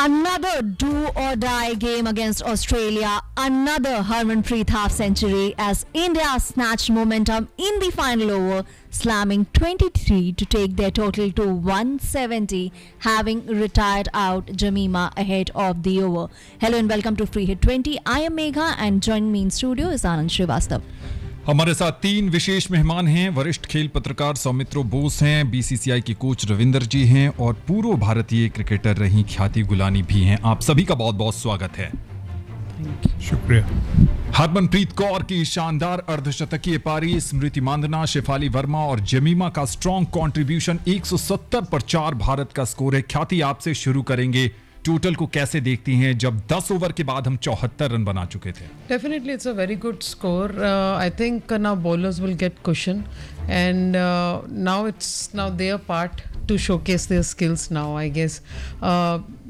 Another do or die game against Australia. Another Harmanpreet half century as India snatched momentum in the final over, slamming 23 to take their total to 170, having retired out Jamima ahead of the over. Hello and welcome to Free Hit 20. I am Megha and joining me in studio is Anand Srivastav. हमारे साथ तीन विशेष मेहमान हैं। वरिष्ठ खेल पत्रकार सौमित्रो बोस हैं, BCCI के कोच रविंदर जी हैं और पूर्व भारतीय क्रिकेटर रही ख्याति गुलानी भी हैं। आप सभी का बहुत बहुत स्वागत है। शुक्रिया। हरमनप्रीत कौर की शानदार अर्धशतकीय पारी, स्मृति मांदना, शेफाली वर्मा और जमीमा का स्ट्रॉन्ग कंट्रीब्यूशन, 170 पर 4 भारत का स्कोर है। ख्याति, आपसे शुरू करेंगे। टोटल को कैसे देखती हैं जब 10 ओवर के बाद हम 74 रन बना चुके थे? Definitely it's a very good score. I think now bowlers will get cushion and now it's their part to showcase their skills now, I guess.